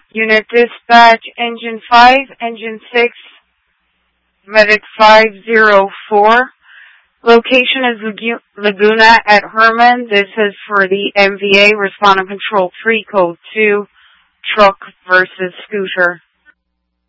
Unit Dispatch, Engine 5, Engine 6, Medic 504. Location is Laguna at Herman. This is for the MVA, Respond and Control 3, Code 2, Truck versus Scooter.